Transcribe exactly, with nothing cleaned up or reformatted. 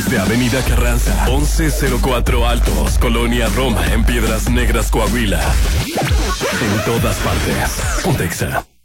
desde Avenida Carranza, once cero cuatro Altos, Colonia Roma, en Piedras Negras, Coahuila. En todas partes. Pontexa.